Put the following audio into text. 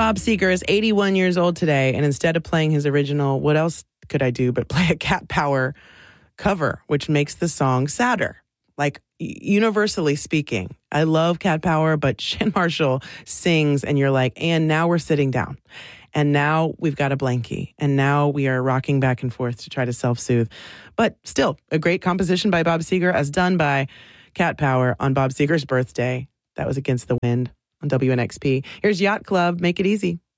Bob Seger is 81 years old today, and instead of playing his original, what else could I do but play a Cat Power cover, which makes the song sadder. Like, universally speaking, I love Cat Power, but Shin Marshall sings, and you're like, and now we're sitting down. And now we've got a blankie. And now we are rocking back and forth to try to self-soothe. But still, a great composition by Bob Seger, as done by Cat Power on Bob Seger's birthday. That was Against the Wind on WNXP. Here's Yacht Club, Make It Easy.